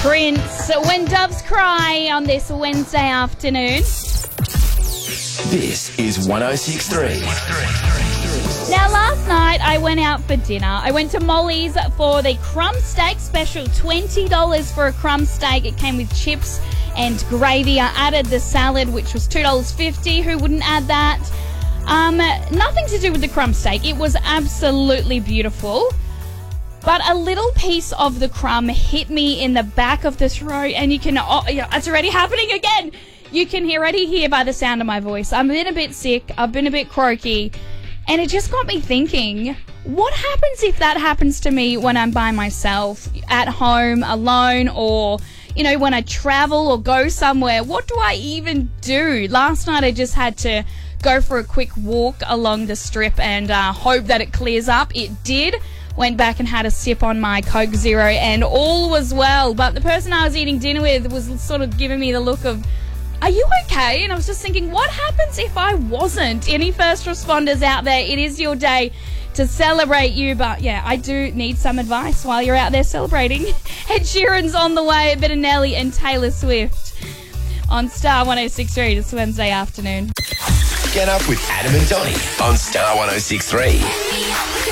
Prince, When Doves Cry on this Wednesday afternoon. This is 106.3. Now, last night I went out for dinner. I went to Molly's for the crumb steak special, $20 for a crumb steak. It came with chips and gravy. I added the salad, which was $2.50. Who wouldn't add that? Nothing to do with the crumb steak. It was absolutely beautiful. But a little piece of the crumb hit me in the back of the throat, and you can... Oh, yeah, it's already happening again. You can already hear by the sound of my voice. I've been a bit sick. I've been a bit croaky. And it just got me thinking, what happens if that happens to me when I'm by myself, at home, alone, or, you know, when I travel or go somewhere? What do I even do? Last night I just had to go for a quick walk along the strip and hope that it clears up. It did. Went back and had a sip on my Coke Zero and all was well. But the person I was eating dinner with was sort of giving me the look of, are you okay? And I was just thinking, what happens if I wasn't? Any first responders out there, it is your day to celebrate you. But yeah, I do need some advice while you're out there celebrating. Ed Sheeran's on the way, a bit of Nelly and Taylor Swift on Star 106.3 this Wednesday afternoon. Get up with Adam and Donnie on Star 106.3.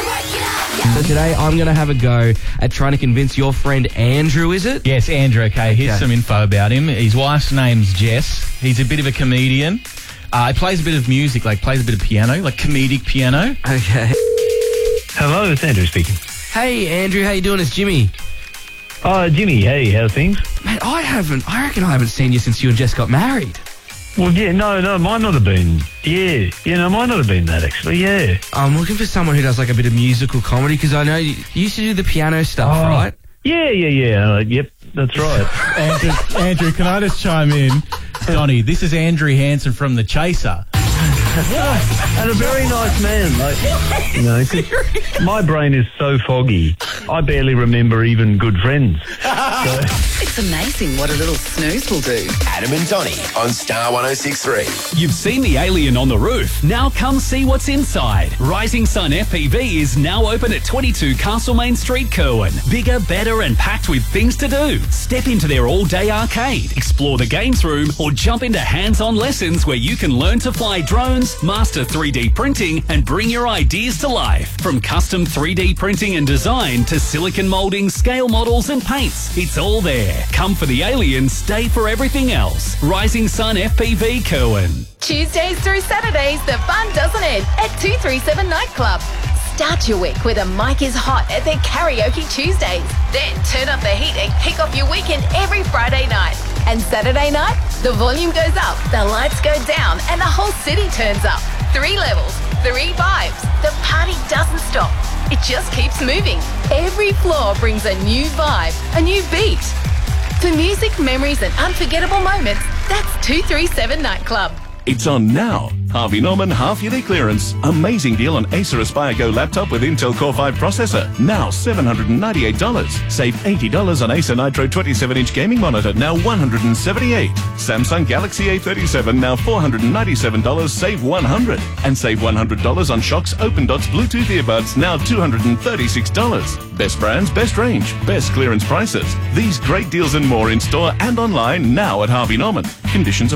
So today I'm going to have a go at trying to convince your friend Andrew, is it? Yes, Andrew, okay. Here's some info about him. His wife's name's Jess. He's a bit of a comedian. He plays a bit of music, plays a bit of piano, comedic piano. Okay. Hello, it's Andrew speaking. Hey, Andrew, how you doing? It's Jimmy. Oh, Jimmy, hey, how's things? Mate, I reckon I haven't seen you since you and Jess got married. Well, yeah, no, might not have been. Might not have been that, actually, yeah. I'm looking for someone who does, a bit of musical comedy, because I know you used to do the piano stuff, right? Yeah. Yep, that's right. Andrew, can I just chime in? Donnie, this is Andrew Hansen from The Chaser. And a very nice man. 'Cause my brain is so foggy, I barely remember even good friends. It's amazing what a little snooze will do. Adam and Donnie on Star 106.3. You've seen the alien on the roof. Now come see what's inside. Rising Sun FPV is now open at 22 Castlemaine Street, Kerwin. Bigger, better and packed with things to do. Step into their all-day arcade, explore the games room or jump into hands-on lessons where you can learn to fly drones, master 3D printing and bring your ideas to life. From custom 3D printing and design to silicon molding, scale models and paints, it's all there. Come for the aliens, stay for everything else. Rising Sun FPV Kerwin. Tuesdays through Saturdays, the fun doesn't end at 237 Nightclub. Start your week with a Mike is Hot at their Karaoke Tuesdays. Then turn up the heat and kick off your weekend every Friday night. And Saturday night, the volume goes up, the lights go down, and the whole city turns up. 3 levels, 3 vibes. The party doesn't stop. It just keeps moving. Every floor brings a new vibe, a new beat. For music, memories, and unforgettable moments, that's 237 Nightclub. It's on now. Harvey Norman half-yearly clearance. Amazing deal on Acer Aspire Go laptop with Intel Core 5 processor. Now $798. Save $80 on Acer Nitro 27-inch gaming monitor. Now $178. Samsung Galaxy A37. Now $497. Save $100. And save $100 on Shox Open Dots Bluetooth earbuds. Now $236. Best brands, best range, best clearance prices. These great deals and more in store and online now at Harvey Norman. Conditions apply.